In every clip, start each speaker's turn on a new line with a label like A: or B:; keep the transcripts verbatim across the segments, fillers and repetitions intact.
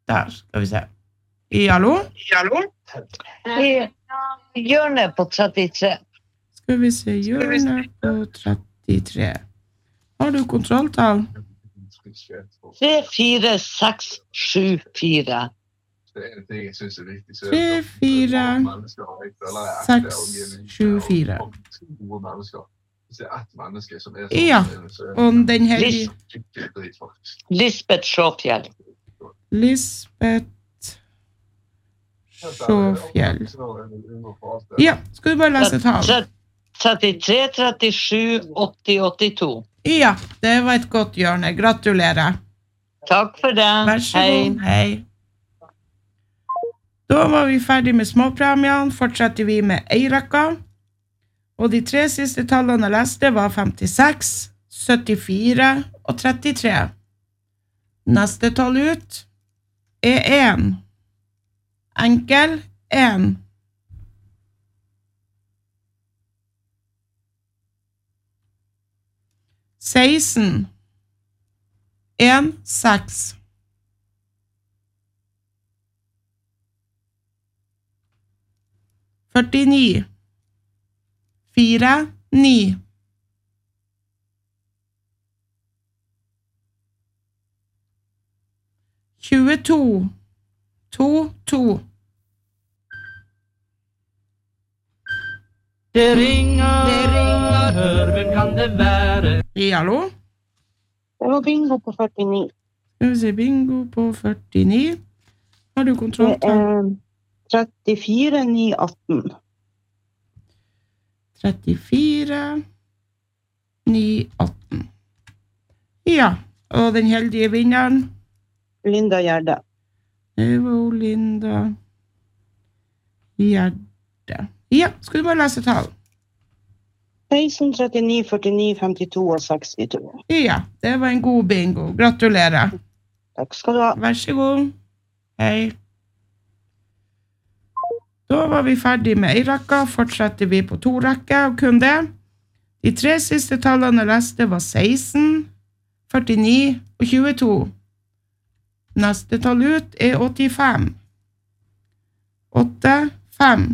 A: Der, skal vi se. I hallo?
B: I hallo? I hjørnet på trettitre.
A: Skal vi se, hjørnet på trettitre. Har du kontrolltall?
B: tre, fire, seks, sju, fire.
A: tre, fire, seks, sju, fire. Ja, og den heldige...
B: Lisbeth Sjåfjell.
A: Lisbeth Sjåfjell. Ja, skal du bare lese tall?
B: trettitre, trettisju, åtti, åttito.
A: Ja, det var et godt hjørne. Gratulerer.
B: Takk for det.
A: Vær så god. Hei. Da var vi ferdig med småpremiene. Fortsetter vi med Eiraka. Og de tre siste tallene jeg leste var femtiseks, syttifire og trettitre. Neste tall ut er en. Enkel en. seksten. en, seks. førtini. fire, ni. tjueto. to, to.
C: Det ringer, det ringer, hør, hvem kan det være?
A: Ja, hallo?
D: Det var bingo på førtini.
A: Skal vi se, bingo på førtini. Har du kontroll?
D: Det er trettifire, ni, atten.
A: trettifire, ni, atten. Ja, og den heldige vinneren?
D: Linda Gjerde.
A: Det var Linda Gjerde. Ja, skal du bare lese tall?
D: seksten, trettini, førtini, femtito og sekstito.
A: Ja, det var en god bingo. Gratulerer.
D: Takk skal du ha.
A: Vær så god. Hei. Da var vi ferdig med Eiraka. Fortsetter vi på to rekker og kun det. De tre siste tallene jeg leste var seksten, førtini og tjueto. Neste tall ut er åttifem. åtte, fem.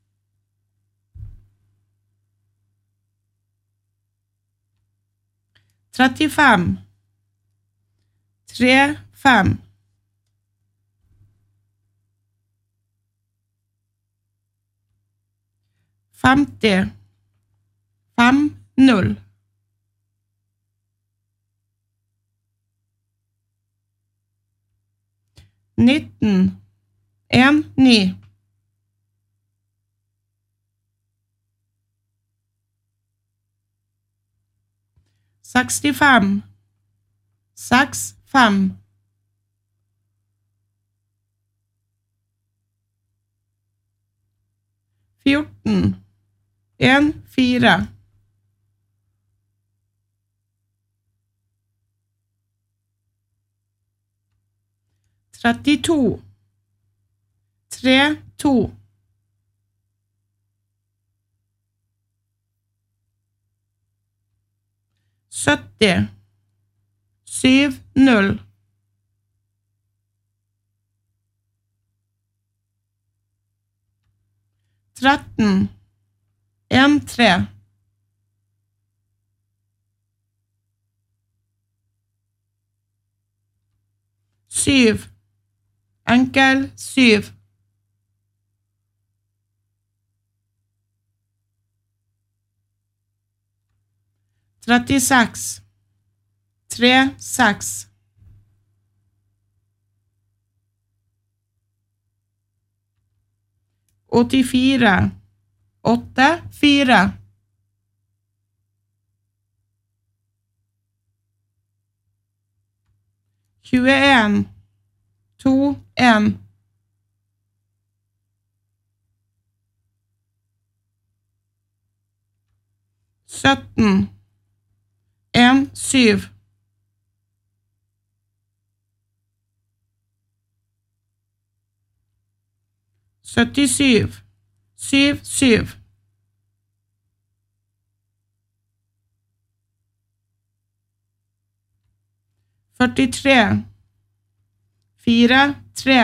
A: trettifem. tre, fem. femti. fem, null. nitten. en, ni. sekstifem. seks, fem. fjorten. en, fire. trettito. tre, to. sytti. syv, null. tretten. en, tre. syv. Enkel, syv. trettiseks. tre, seks. åttifire. åtte, fire. tjueen. to, en. sytten. en, syv. syttisju. syv, syv. førtitre. fire, tre.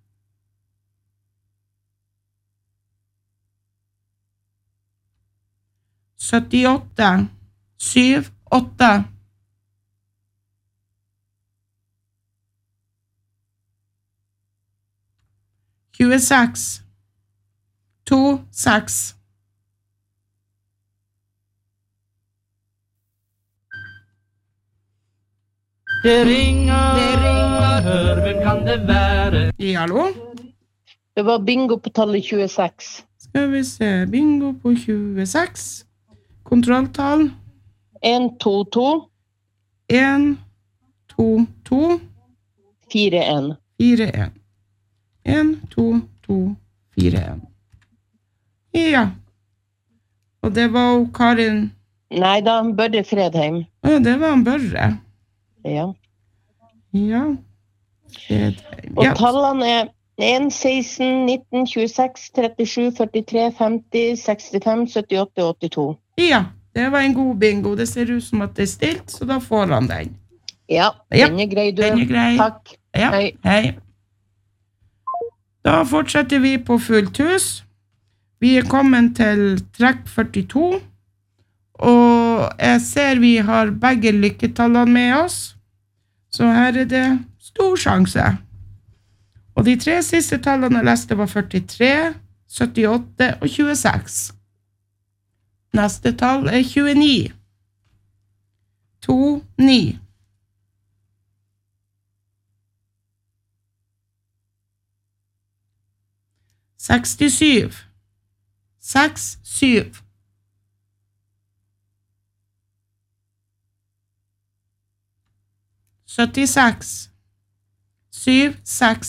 A: syttiåtte, syv, åtte. tjueseks, to, seks.
C: Det ringer, det ringer, hør, hvem kan det være?
A: Ja, hallo?
B: Det var bingo på tallet tjueseks.
A: Skal vi se, bingo på tjueseks. Kontrolltall.
B: en, to, to,
A: en, to, to,
B: fire, en.
A: fire, en. en, to, to, fire, en. Ja. Og det var jo Karin.
B: Nei da, Børre Fredheim.
A: Å, det var han Børre.
B: Ja.
A: Ja. Fredheim.
B: Og
A: Ja.
B: tallene er en, seksten, nitten, tjueseks, trettisju, førtitre, femti, sekstifem, syttiåtte og åttito.
A: Ja, det var en god bingo. Det ser ut som at det er stilt, så da får han den.
B: Ja,
A: Ja,
B: den er grei, du.
A: Den er grei.
B: Takk.
A: Ja,
B: Hei.
A: hei. Da fortsetter vi på fullt hus. Vi er kommet til trekk førtito, og jeg ser vi har begge lykketallene med oss, så her er det stor sjanse. Og de tre siste tallene jeg leste var førtitre, syttiåtte og tjueseks. Neste tall er tjueni. to, ni. sekstisju. seks, syv. syttiseks. syv, seks.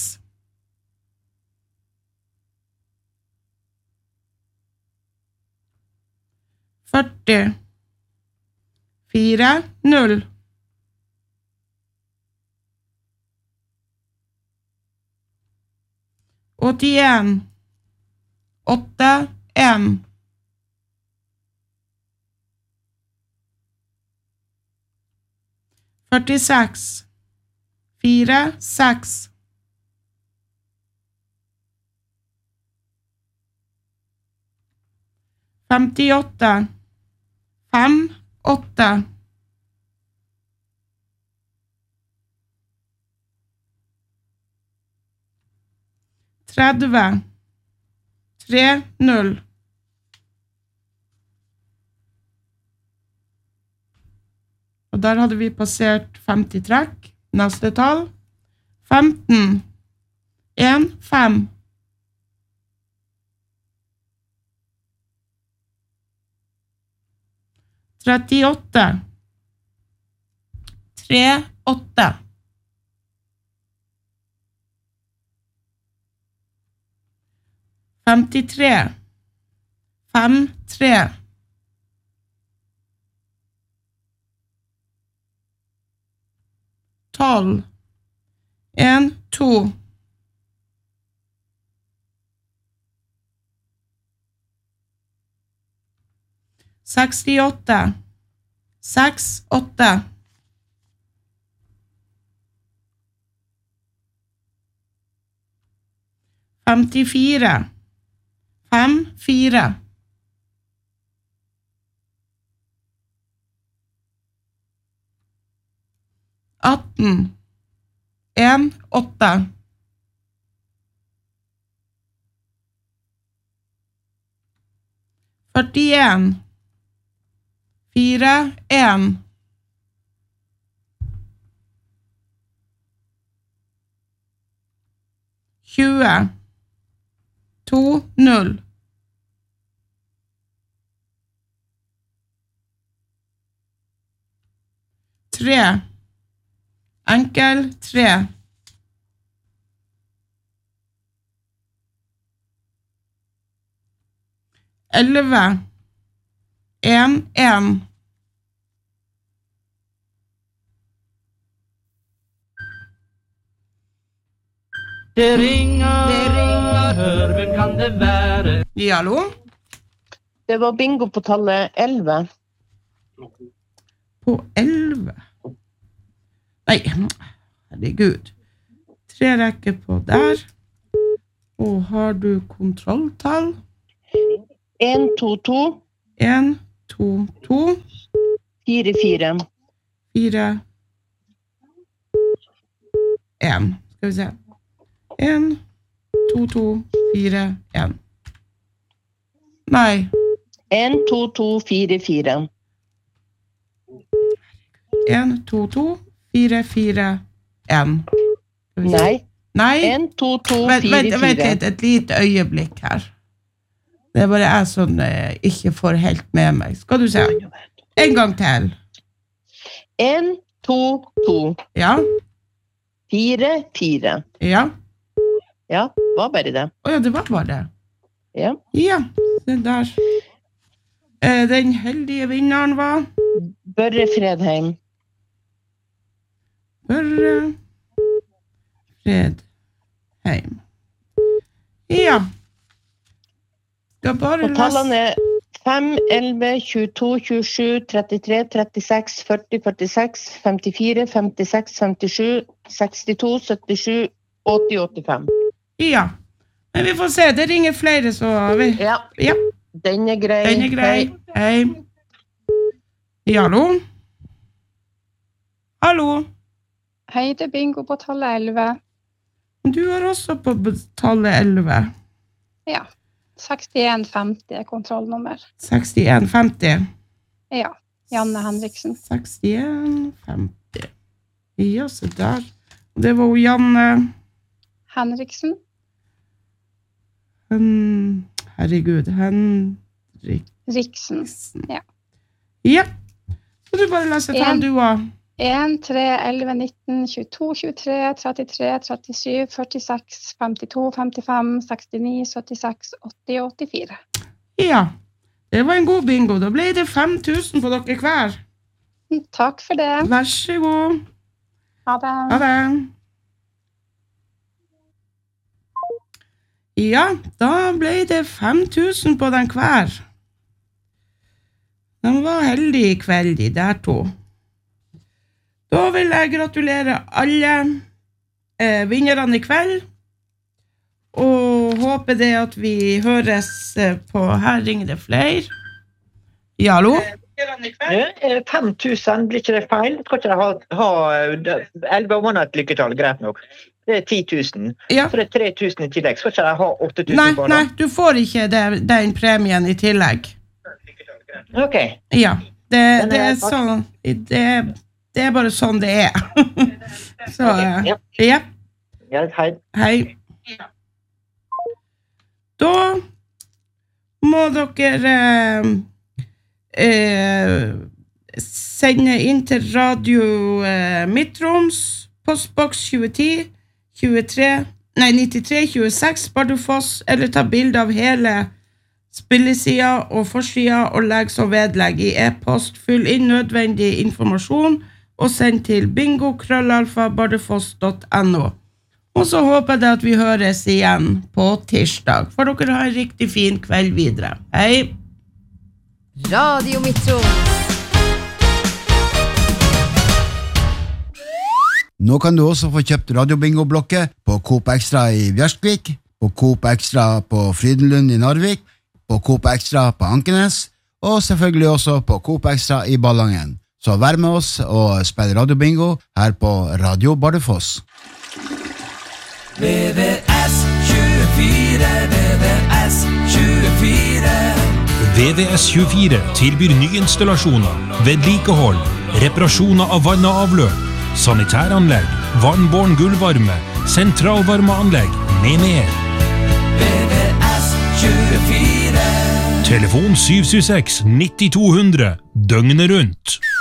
A: førti. fire, null. åttien. åtte, en. førtiseks. fire, seks. femtiåtte. fem, åtte. tretti. tre, null. Og der hadde vi passert femti trekk. Neste tall. femten. en, fem. trettiåtte. tre, åtte. femtitre. fem, tre. tolv. en, to. sekstiåtte. seks, åtte. femtifire. fem, fire. atten. en, åtte. førtien. fire, en. tjue. to, null. tre. Enkel, tre. elleve. en, en.
C: Det ringer, det ringer, hør, hvem kan det være?
A: Ja, hallo?
B: Det var bingo på tallet elleve.
A: På elleve. Nei, herregud. tre rekker på der. Og har du kontrolltall?
B: en, to, to.
A: en, to, to.
B: fire, fire.
A: fire. en. Skal vi se. en, to, to, fire, en. Nei.
B: en, to, to, fire, fire.
A: en, to, to, fire, fire, en.
B: Nei.
A: Nei.
B: en, to, to,
A: Vent,
B: fire,
A: vent, vent
B: fire.
A: litt, et lite øyeblikk her. Det er bare jeg som eh, ikke får helt med meg. Skal du se. En gang til.
B: en, to, to.
A: Ja,
B: fire, fire.
A: ja.
B: Ja, var bare det.
A: Åja, det var bare det.
B: Ja.
A: Ja, det der. Eh, Den heldige vinneren var
B: Børre Fredheim.
A: Børre Fredheim. Ja. Skal bare
B: Og tallene er fem, elleve, tjueto, tjuesju, trettitre, trettiseks, førti, førtiseks, femtifire, femtiseks, femtisju, sekstito, syttisju, åtti, åttifem.
A: Ja. Men vi får se, det ringer flere, så vi...
B: Ja,
A: Ja,
B: den er grei.
A: den er grei. Hei. Ja, hallo? Hallo?
E: Hei, det er bingo på tallet elleve.
A: Du har også på tallet elleve.
E: Ja, sekstien femti er kontrollnummer.
A: sekstien femti.
E: Ja, Janne Henriksen.
A: sekstien femti. Ja, så der. Det var jo Janne.
E: Henriksen.
A: Hen... Herregud, Henrik.
E: Riksen. Ja.
A: Ja. Så du bare leser tall,
E: En.
A: du også.
E: en, tre, elleve, nitten, tjueto, tjuetre, trettitre, trettisju, førtiseks, femtito, femtifem, sekstini, syttiseks, åtti, åttifire.
A: Ja. Det var en god bingo. Da ble det fem tusen på dere hver.
E: Takk for det.
A: Vær så god.
E: Ha det.
A: Ha det. Ja, da ble det fem tusen på den hver. De var heldige i kveld, de der to. Da vil jeg gratulere alle eh, vinnerne i kveld, og håper det at vi høres eh, på Her ringer det flere. Ja, hallo?
F: Ja, fem tusen, blir ikke det feil? Skal ikke det ha elleve måneder et lykketall, greit nok. Det er ti tusen.
A: Ja.
F: Så det er tre tusen i tillegg. Skal ikke det ha åtte tusen
A: Nei,
F: på
A: nei,
F: da?
A: du får ikke det, den premien i tillegg.
F: Ok.
A: Ja, det,
F: Den
A: det
F: er
A: er sånn, det, det er bare sånn det er. Så,
F: Ok, ja.
A: ja,
F: Ja, hei.
A: hei. Da må dere eh, eh, sende inn til Radio eh, Midtroms, postboks tjueti, tjuetre, nei, nittitre tjueseks Bardufoss, eller ta bilde av hele spillesida og forsida og legg som vedlegg i e-post. Fyll inn nødvendig informasjon og send til bingo krøllalfa bardufoss punktum no. Og så håper jeg at vi høres igjen på tirsdag, for dere har en riktig fin kveld videre. Hei!
G: Radio Midtro.
H: Nå kan du også få kjøpt radiobingo-blokket på Coop Extra i Bjørskvik, på Coop Extra på Frydenlund i Narvik, på Coop Extra på Ankenes, og selvfølgelig også på Coop Extra i Ballangen. Så vær med oss og spill radiobingo her på Radio Bardufoss.
I: V V S tjuefire, V V S tjuefire.
J: V V S tjuefire tilbyr nyinstallasjoner, vedlikehold, reparasjoner av vann og avløp, sanitæranlegg, vannbåren gulvvarme, sentralvarmeanlegg med mer.
I: V V S tjuefire.
J: Telefon syv syv seks nitti to hundre, døgnet rundt.